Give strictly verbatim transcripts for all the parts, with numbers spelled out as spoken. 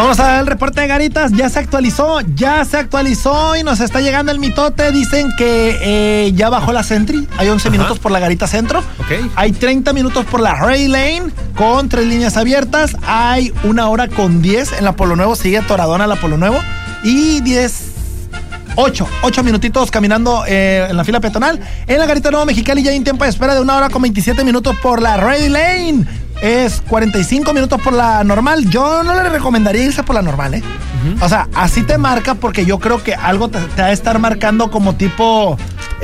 Vamos a ver el reporte de Garitas. Ya se actualizó, ya se actualizó y nos está llegando el mitote. Dicen que eh, ya bajó la Sentry. Hay once Ajá. minutos por la Garita Centro. Okay. Hay treinta minutos por la Ray Lane con tres líneas abiertas. Hay una hora con diez en la Polo Nuevo. Sigue atoradona la Polo Nuevo. Y diez... ocho, ocho minutitos caminando eh, en la fila peatonal. En la Garita Nueva Mexicali ya hay un tiempo de espera de una hora con veintisiete minutos por la Ray Lane. Es cuarenta y cinco minutos por la normal. Yo no le recomendaría irse por la normal, ¿eh? Uh-huh. O sea, así te marca porque yo creo que algo te, te va a estar marcando como tipo...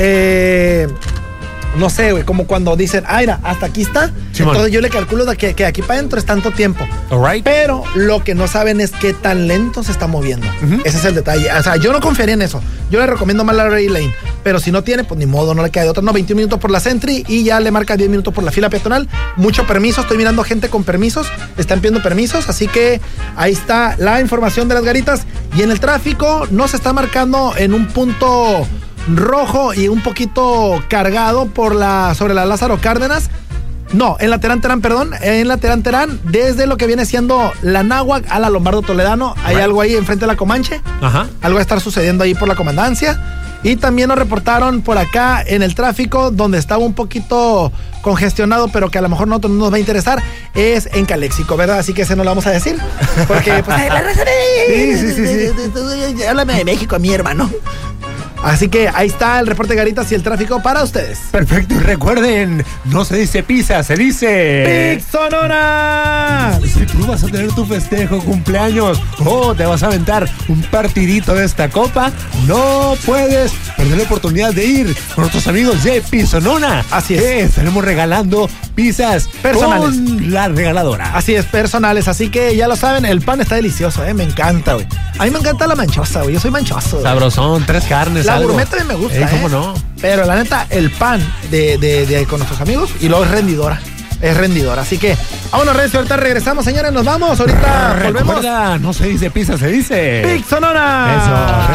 Eh... No sé, güey, como cuando dicen, ah, mira, hasta aquí está. Simón. Entonces yo le calculo de que, que aquí para adentro es tanto tiempo. Alright. Pero lo que no saben es qué tan lento se está moviendo. Uh-huh. Ese es el detalle. O sea, yo no confiaría en eso. Yo le recomiendo más la Ray Lane. Pero si no tiene, pues ni modo, no le queda de otra. No, veintiún minutos por la Sentry y ya le marca diez minutos por la fila peatonal. Mucho permiso. Estoy mirando gente con permisos. Están pidiendo permisos. Así que ahí está la información de las Garitas. Y en el tráfico no se está marcando en un punto rojo y un poquito cargado por la sobre la Lázaro Cárdenas. No, en la Terán Terán, perdón, en la Terán Terán, desde lo que viene siendo la Náhuac a la Lombardo Toledano, hay right. algo ahí enfrente de la Comanche. Ajá. Algo va a estar sucediendo ahí por la comandancia. Y también nos reportaron por acá en el tráfico, donde estaba un poquito congestionado, pero que a lo mejor no nos va a interesar, es en Caléxico, ¿verdad? Así que ese no lo vamos a decir, porque pues la raza de... Sí, sí, sí, sí. Háblame de México, mi hermano. Así que ahí está el reporte de Garitas y el tráfico para ustedes. Perfecto, y recuerden, no se dice pizza, se dice Big Sonora. Si tú vas a tener tu festejo, cumpleaños, o te vas a aventar un partidito de esta copa, no puedes perder la oportunidad de ir con nuestros amigos de Pizzonona. Así es. Eh, estaremos regalando pizzas personales con la regaladora. Así es, personales. Así que ya lo saben, el pan está delicioso, eh, me encanta, güey. A mí me encanta la manchosa, güey. Yo soy manchoso. Sabrosón, tres carnes. La algo. gourmet también me gusta, eh, ¿cómo eh? no? Pero la neta, el pan de, de, de con nuestros amigos y luego es rendidora. Es rendidora. Así que, vámonos, Renzo. Ahorita regresamos, señores. Nos vamos. Ahorita volvemos. Recuerda, no se dice pizza, se dice Big Sonora. Eso.